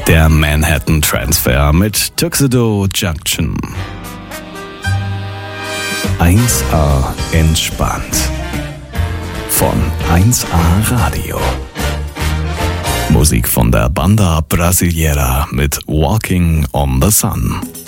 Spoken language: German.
Der Manhattan Transfer mit Tuxedo Junction. 1A entspannt. Von 1A Radio. Musik von der Banda Brasileira mit Walking on the Sun.